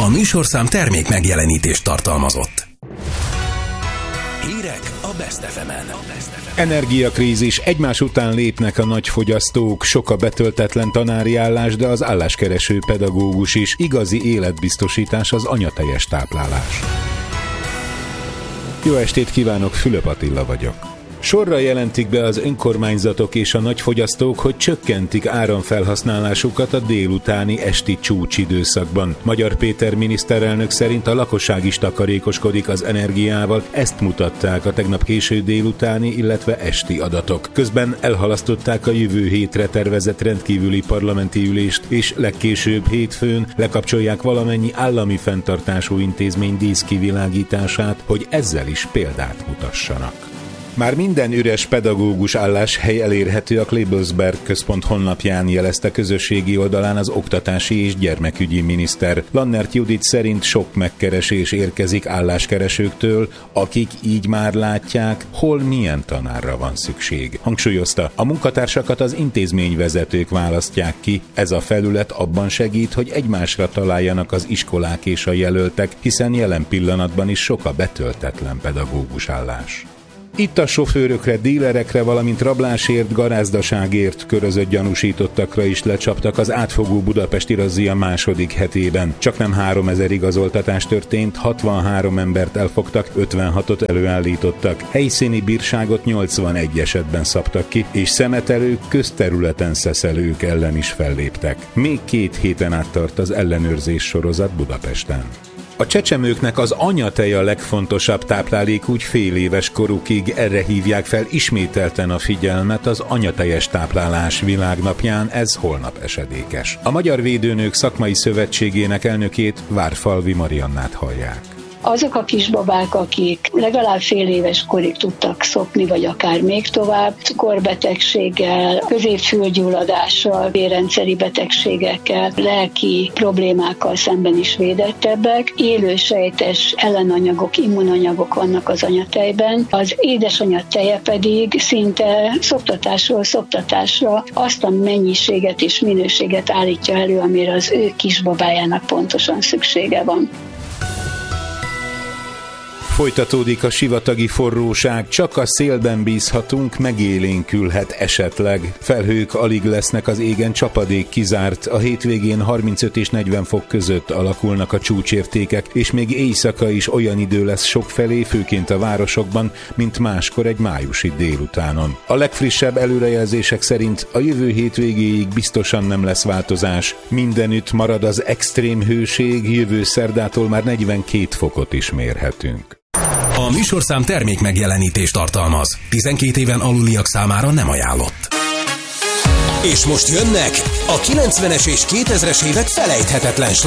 A műsorszám termék megjelenítést tartalmazott. Hírek a Best FM-en. Energiakrízis, egymás után lépnek a nagyfogyasztók, sok a betöltetlen tanári állás, de az álláskereső pedagógus is. Igazi életbiztosítás az anyatejes táplálás. Jó estét kívánok, Fülöp Attila vagyok. Sorra jelentik be az önkormányzatok és a nagyfogyasztók, hogy csökkentik áramfelhasználásukat a délutáni esti csúcsidőszakban. Magyar Péter miniszterelnök szerint a lakosság is takarékoskodik az energiával, ezt mutatták a tegnap késő délutáni, illetve esti adatok. Közben elhalasztották a jövő hétre tervezett rendkívüli parlamenti ülést, és legkésőbb hétfőn lekapcsolják valamennyi állami fenntartású intézmény díszkivilágítását, hogy ezzel is példát mutassanak. Már minden üres pedagógus álláshely elérhető a Klebersberg Központ honlapján, jelezte közösségi oldalán az oktatási és gyermekügyi miniszter. Lannert Judit szerint sok megkeresés érkezik álláskeresőktől, akik így már látják, hol milyen tanárra van szükség. Hangsúlyozta, a munkatársakat az intézményvezetők választják ki, ez a felület abban segít, hogy egymásra találjanak az iskolák és a jelöltek, hiszen jelen pillanatban is sok a betöltetlen pedagógus állás. Itt a sofőrökre, dílerekre, valamint rablásért, garázdaságért körözött gyanúsítottakra is lecsaptak az átfogó budapesti razzia második hetében. Csaknem 3000 igazoltatás történt, 63 embert elfogtak, 56-ot előállítottak. Helyszíni bírságot 81 esetben szabtak ki, és szemetelők, közterületen szeszelők ellen is felléptek. Még 2 héten át tart az ellenőrzés sorozat Budapesten. A csecsemőknek az anyatej a legfontosabb táplálék, úgy fél éves korukig, erre hívják fel ismételten a figyelmet az anyatejes táplálás világnapján, ez holnap esedékes. A Magyar Védőnők Szakmai Szövetségének elnökét, Várfalvi Mariannát hallják. Azok a kisbabák, akik legalább fél éves korig tudtak szopni, vagy akár még tovább, cukorbetegséggel, középfülgyulladással, vérrendszeri betegségekkel, lelki problémákkal szemben is védettebbek. Élősejtes ellenanyagok, immunanyagok vannak az anyatejben. Az édesanyja teje pedig szinte szoptatásról szoptatásra azt a mennyiséget és minőséget állítja elő, amire az ő kisbabájának pontosan szüksége van. Folytatódik a sivatagi forróság, csak a szélben bízhatunk, megélénkülhet esetleg. Felhők alig lesznek az égen, csapadék kizárt, a hétvégén 35 és 40 fok között alakulnak a csúcsértékek, és még éjszaka is olyan idő lesz sokfelé, főként a városokban, mint máskor egy májusi délutánon. A legfrissebb előrejelzések szerint a jövő hétvégéig biztosan nem lesz változás. Mindenütt marad az extrém hőség, jövő szerdától már 42 fokot is mérhetünk. A műsorszám termék megjelenítést tartalmaz. 12 éven aluliak számára nem ajánlott. És most jönnek a 90-es és 2000-es évek felejthetetlen